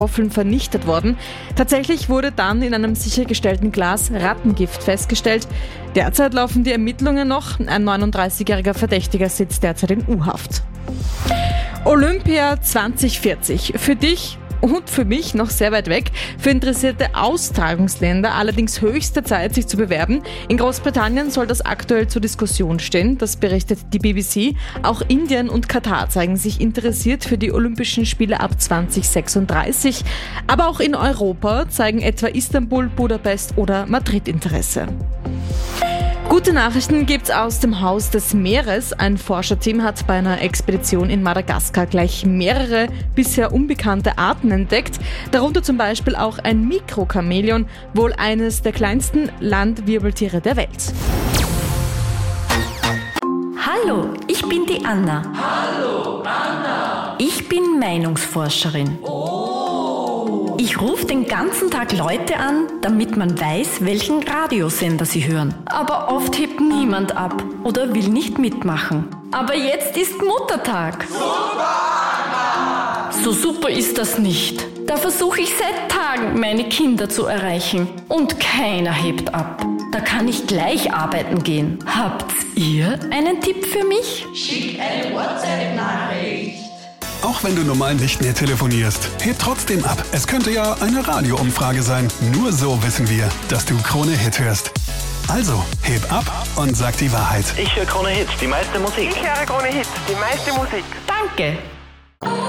Kartoffeln vernichtet worden. Tatsächlich wurde dann in einem sichergestellten Glas Rattengift festgestellt. Derzeit laufen die Ermittlungen noch. Ein 39-jähriger Verdächtiger sitzt derzeit in U-Haft. Olympia 2040. Für dich und für mich noch sehr weit weg, für interessierte Austragungsländer allerdings höchste Zeit, sich zu bewerben. In Großbritannien soll das aktuell zur Diskussion stehen, das berichtet die BBC. Auch Indien und Katar zeigen sich interessiert für die Olympischen Spiele ab 2036. Aber auch in Europa zeigen etwa Istanbul, Budapest oder Madrid Interesse. Gute Nachrichten gibt's aus dem Haus des Meeres. Ein Forscherteam hat bei einer Expedition in Madagaskar gleich mehrere bisher unbekannte Arten entdeckt, darunter zum Beispiel auch ein Mikrochamäleon, wohl eines der kleinsten Landwirbeltiere der Welt. Hallo, ich bin die Anna. Hallo, Anna. Ich bin Meinungsforscherin. Ich rufe den ganzen Tag Leute an, damit man weiß, welchen Radiosender sie hören. Aber oft hebt niemand ab oder will nicht mitmachen. Aber jetzt ist Muttertag. Super! So super ist das nicht. Da versuche ich seit Tagen, meine Kinder zu erreichen. Und keiner hebt ab. Da kann ich gleich arbeiten gehen. Habt ihr einen Tipp für mich? Schick eine WhatsApp-Nachricht. Auch wenn du normal nicht mehr telefonierst, heb trotzdem ab. Es könnte ja eine Radioumfrage sein. Nur so wissen wir, dass du Krone Hit hörst. Also, heb ab und sag die Wahrheit. Ich höre Krone Hit, die meiste Musik. Ich höre Krone Hit, die meiste Musik. Danke.